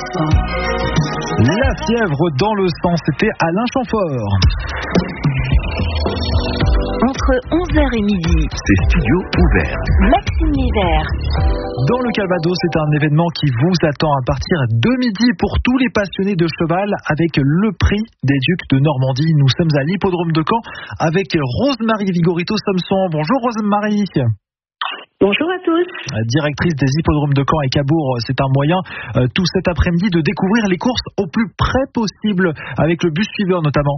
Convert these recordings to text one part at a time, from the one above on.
La fièvre dans le sang, c'était Alain Chamfort. Entre 11h et midi, c'est Studio Ouvert. Maxime Levert. Dans le Calvados, c'est un événement qui vous attend à partir de midi pour tous les passionnés de cheval avec le prix des Ducs de Normandie. Nous sommes à l'hippodrome de Caen avec Rose-Marie Vigorito-Samson. Bonjour Rose-Marie. Bonjour à tous. Directrice des hippodromes de Caen et Cabourg, c'est un moyen tout cet après-midi de découvrir les courses au plus près possible avec le bus suiveur notamment.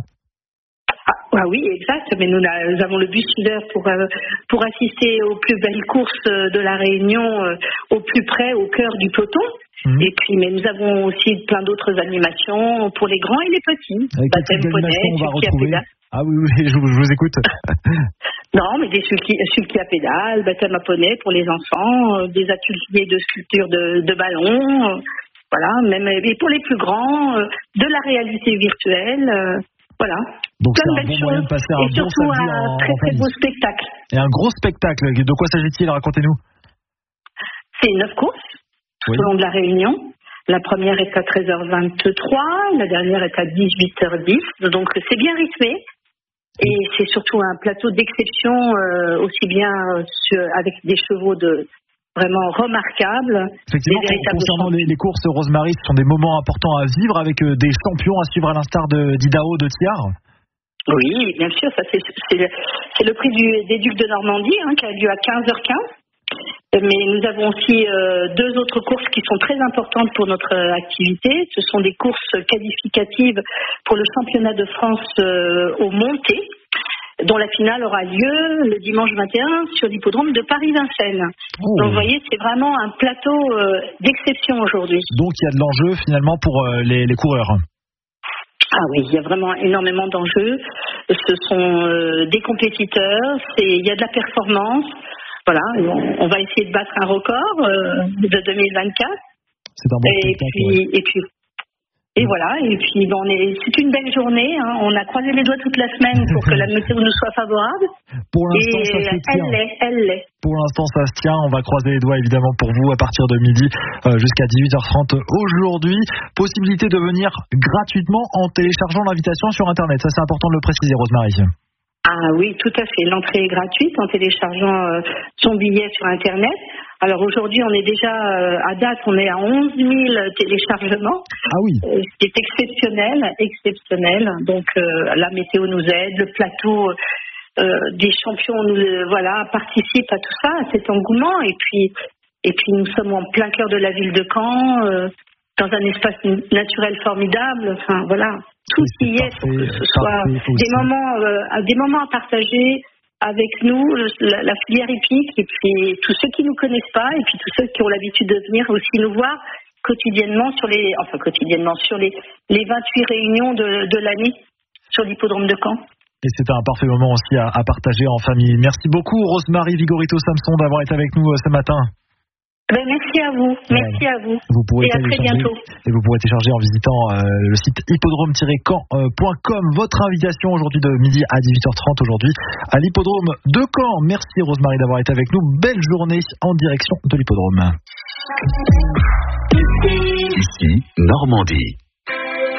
Ah oui, exact. Mais nous avons le bus suiveur pour assister aux plus belles courses de la Réunion au plus près, au cœur du peloton. Et puis, mais nous avons aussi plein d'autres animations pour les grands et les petits. Baptême poney, sulky à pédale. Ah oui, je vous écoute. Non, mais des sulky à pédale, baptême à poney pour les enfants, des ateliers de sculpture de ballons, voilà, même et pour les plus grands, de la réalité virtuelle, voilà. Donc plein c'est de un belles bon moyen de passer un et bon surtout samedi un très beau spectacle. Et un gros spectacle. De quoi s'agit-il? Racontez-nous. C'est 9 courses tout au long de la Réunion. La première est à 13h23, la dernière est à 18h10. Donc c'est bien rythmé. Et c'est surtout un plateau d'exception, aussi bien avec des chevaux vraiment remarquables. Effectivement, concernant les courses, Rose-Marie, ce sont des moments importants à vivre avec des champions à suivre à l'instar d'Idaho de Thiard. Oui, bien sûr, ça c'est le prix des Ducs de Normandie qui a lieu à 15h15. Mais nous avons aussi deux autres courses qui sont très importantes pour notre activité. Ce sont des courses qualificatives pour le championnat de France au monté, dont la finale aura lieu le dimanche 21 sur l'hippodrome de Paris-Vincennes. Oh. Donc vous voyez, c'est vraiment un plateau d'exception aujourd'hui. Donc il y a de l'enjeu finalement pour les coureurs. Ah oui, il y a vraiment énormément d'enjeux. Ce sont des compétiteurs, il y a de la performance. Voilà, on va essayer de battre un record de 2024. C'est un bon spectacle. Et voilà, et puis c'est une belle journée. On a croisé les doigts toute la semaine pour que la météo nous soit favorable. Pour l'instant, ça se tient. Elle l'est. Pour l'instant, ça se tient. On va croiser les doigts évidemment pour vous à partir de midi jusqu'à 18h30 aujourd'hui. Possibilité de venir gratuitement en téléchargeant l'invitation sur Internet. Ça, c'est important de le préciser, Rose-Marie. Ah oui, tout à fait. L'entrée est gratuite en téléchargeant son billet sur Internet. Alors aujourd'hui, on est déjà, à date, on est à 11 000 téléchargements. Ah oui. Ce qui est exceptionnel. Donc la météo nous aide, le plateau des champions participe à tout ça, à cet engouement. Et puis nous sommes en plein cœur de la ville de Caen, dans un espace naturel formidable. Enfin voilà. Tout y est pour que ce soit des moments à partager avec nous, la filière hippique, et puis tous ceux qui ne nous connaissent pas, et puis tous ceux qui ont l'habitude de venir aussi nous voir quotidiennement sur les 28 réunions de l'année sur l'hippodrome de Caen. Et c'était un parfait moment aussi à partager en famille. Merci beaucoup Rose-Marie Vigorito-Samson d'avoir été avec nous ce matin. Merci à vous. Merci à vous. Et à très bientôt. Et vous pourrez télécharger en visitant le site hippodrome-caen.com. Votre invitation aujourd'hui de midi à 18h30 aujourd'hui à l'hippodrome de Caen. Merci Rose-Marie d'avoir été avec nous. Belle journée en direction de l'hippodrome. Ici, Normandie.